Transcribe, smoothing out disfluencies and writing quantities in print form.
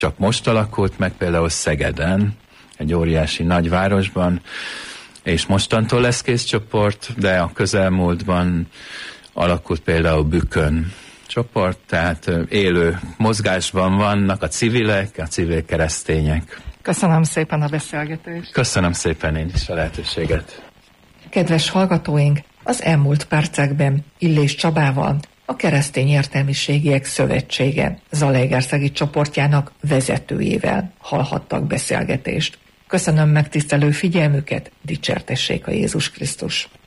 csak most alakult meg, például Szegeden, egy óriási nagyvárosban, és mostantól lesz készcsoport, de a közelmúltban alakult például Bükön csoport, tehát élő mozgásban vannak a civilek, a civil keresztények. Köszönöm szépen a beszélgetést. Köszönöm szépen én is a lehetőséget. Kedves hallgatóink, az elmúlt percekben Illés Csabával, a Keresztény Értelmiségiek Szövetsége zalaegerszegi csoportjának vezetőjével hallhattak beszélgetést. Köszönöm megtisztelő figyelmüket, dicsértessék a Jézus Krisztus!